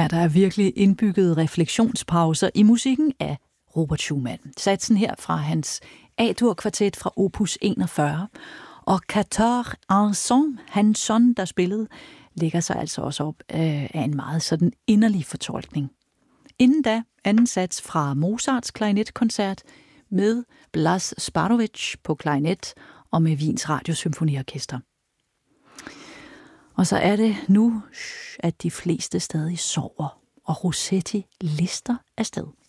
Ja, der er virkelig indbygget refleksionspauser i musikken af Robert Schumann. Satsen her fra hans A-dur-kvartet fra opus 41. Og 14 Anson, hans søn, der spillede, lægger sig altså også op af en meget sådan inderlig fortolkning. Inden da anden sats fra Mozarts klarinetkoncert med Blas Sparovic på klarinet og med Wiens Radiosymfoniorkester. Og så er det nu, at de fleste stadig sover, og Rossetti lister afsted.